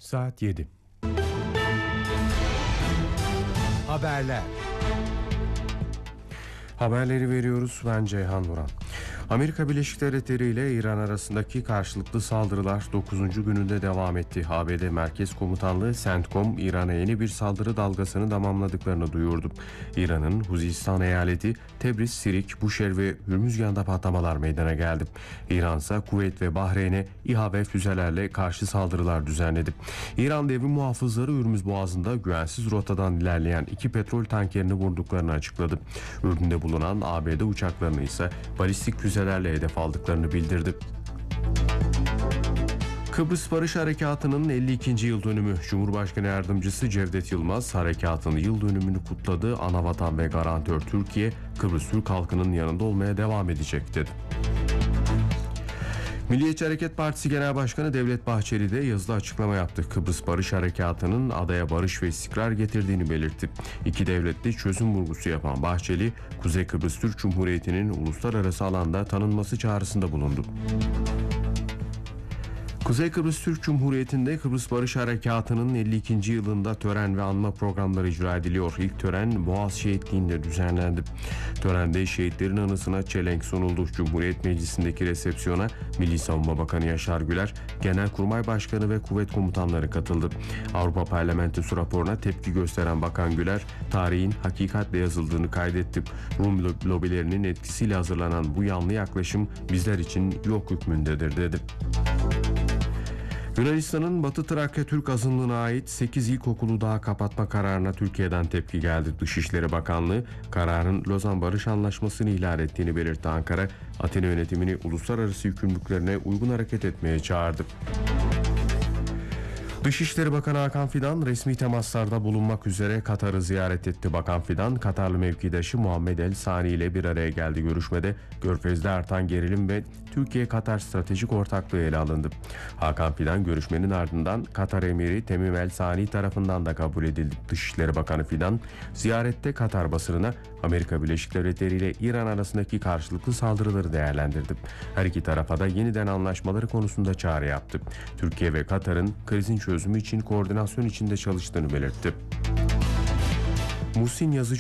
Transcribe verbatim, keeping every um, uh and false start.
Saat yedi. Haberler. Haberleri veriyoruz. Ben Ceyhan Vuran. Amerika Birleşik Devletleri ile İran arasındaki karşılıklı saldırılar dokuzuncu gününde devam etti. A B D Merkez Komutanlığı CENTCOM, İran'a yeni bir saldırı dalgasını tamamladıklarını duyurdu. İran'ın Huzistan eyaleti Tebriz, Sirik, Buşer ve Hürmüzgan'da patlamalar meydana geldi. İran ise Kuveyt ve Bahreyn'e İHA ve füzelerle karşı saldırılar düzenledi. İran devrim muhafızları Hürmüz Boğazı'nda güvensiz rotadan ilerleyen iki petrol tankerini vurduklarını açıkladı. Ürdün'de bulunan A B D uçaklarını ise balistik füzelerle hedef aldıklarını bildirdi. Kıbrıs Barış Harekatı'nın elli ikinci yıl dönümü. Cumhurbaşkanı Yardımcısı Cevdet Yılmaz, harekatın yıl dönümünü kutladı. Anavatan ve garantör Türkiye, Kıbrıs Türk halkının yanında olmaya devam edecek dedi. Milliyetçi Hareket Partisi Genel Başkanı Devlet Bahçeli de yazılı açıklama yaptı. Kıbrıs Barış Harekatı'nın adaya barış ve istikrar getirdiğini belirtti. İki devletli çözüm vurgusu yapan Bahçeli, Kuzey Kıbrıs Türk Cumhuriyeti'nin uluslararası alanda tanınması çağrısında bulundu. Kuzey Kıbrıs Türk Cumhuriyeti'nde Kıbrıs Barış Harekatı'nın elli ikinci yılında tören ve anma programları icra ediliyor. İlk tören Boğaz Şehitliği'nde düzenlendi. Törende şehitlerin anısına çelenk sunuldu. Cumhuriyet Meclisi'ndeki resepsiyona Milli Savunma Bakanı Yaşar Güler, Genelkurmay Başkanı ve kuvvet komutanları katıldı. Avrupa Parlamentosu raporuna tepki gösteren Bakan Güler, tarihin hakikatle yazıldığını kaydetti. Rum lobilerinin etkisiyle hazırlanan bu yanlı yaklaşım bizler için yok hükmündedir dedi. Yunanistan'ın Batı Trakya Türk azınlığına ait sekiz ilkokulu daha kapatma kararına Türkiye'den tepki geldi. Dışişleri Bakanlığı kararın Lozan Barış Anlaşması'nı ihlal ettiğini belirtti. Ankara, Atina yönetimini uluslararası yükümlülüklerine uygun hareket etmeye çağırdı. Dışişleri Bakanı Hakan Fidan resmi temaslarda bulunmak üzere Katar'ı ziyaret etti. Bakan Fidan, Katarlı mevkidaşı Muhammed El Sani ile bir araya geldi. Görüşmede Körfez'de artan gerilim ve Türkiye-Katar stratejik ortaklığı ele alındı. Hakan Fidan görüşmenin ardından Katar Emiri Temim El Sani tarafından da kabul edildi. Dışişleri Bakanı Fidan, ziyarette Katar basınına Amerika Birleşik Devletleri ile İran arasındaki karşılıklı saldırıları değerlendirdi. Her iki tarafa da yeniden anlaşmaları konusunda çağrı yaptı. Türkiye ve Katar'ın krizin çözümü için koordinasyon içinde çalıştığını belirtti. Muhsin Yazıcı